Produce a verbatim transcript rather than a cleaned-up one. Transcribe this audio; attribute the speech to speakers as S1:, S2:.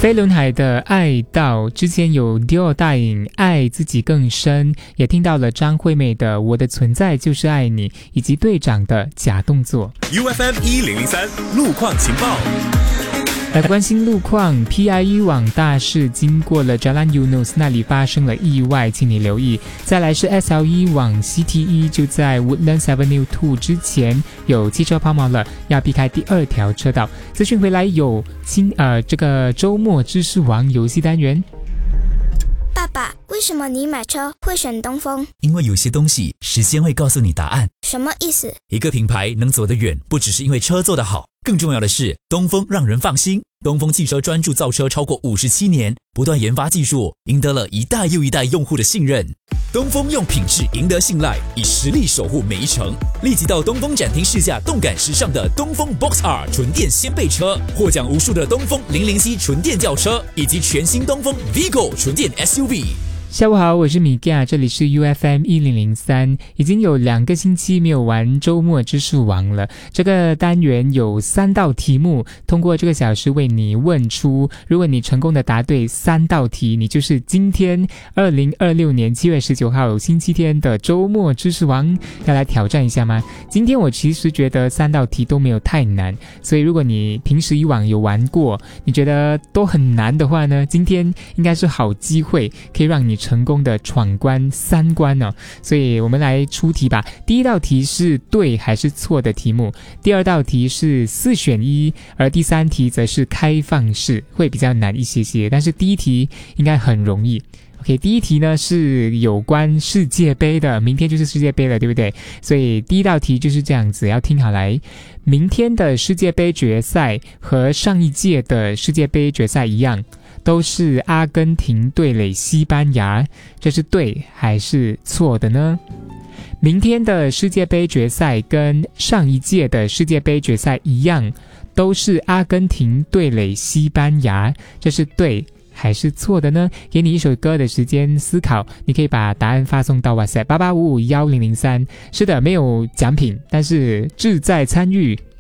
S1: 飞轮海的爱到，之前有 Dior 大影爱自己更深，也听到了张惠妹的我的存在就是爱你，以及队长的假动作。
S2: U F M 一零零三路况情报，
S1: 来关心路况 ，P I E 往大市经过了 Jalan Eunos 那里发生了意外，请你留意。再来是 S L E 往 C T E， 就在 Woodlands Avenue 二之前有汽车抛锚了，要避开第二条车道。资讯回来有今呃这个周末知识王游戏单元。
S3: 爸爸，为什么你买车会选东风？
S4: 因为有些东西时间会告诉你答案。
S3: 什么意思？
S4: 一个品牌能走得远，不只是因为车做得好，更重要的是东风让人放心。东风汽车专注造车超过五十七年，不断研发技术，赢得了一代又一代用户的信任。东风用品质赢得信赖，以实力守护每一程。立即到东风展厅试驾动感时尚的东风 Box R 纯电掀背车，获奖无数的东风零零七纯电轿车，以及全新东风 Vigo 纯电 S U V。
S1: 下午好，我是米嘎，这里是 U F M 一零零三。已经有两个星期没有玩周末知识王了。这个单元有三道题目，通过这个小时为你问出。如果你成功的答对三道题，你就是今天二零二六年七月十九号星期天的周末知识王。要来挑战一下吗？今天我其实觉得三道题都没有太难，所以如果你平时以往有玩过，你觉得都很难的话呢，今天应该是好机会，可以让你成功的闯关三关哦，所以我们来出题吧。第一道题是对还是错的题目，第二道题是四选一，而第三题则是开放式，会比较难一些些，但是第一题应该很容易。OK， 第一题呢是有关世界杯的，明天就是世界杯了，对不对？所以第一道题就是这样子，要听好来。明天的世界杯决赛和上一届的世界杯决赛一样，都是阿根廷对垒西班牙，这是对还是错的呢？明天的世界杯决赛跟上一届的世界杯决赛一样，都是阿根廷对垒西班牙，这是对还是错的呢？给你一首歌的时间思考，你可以把答案发送到 WhatsApp 八八五五一零零三。是的，没有奖品，但是志在参与。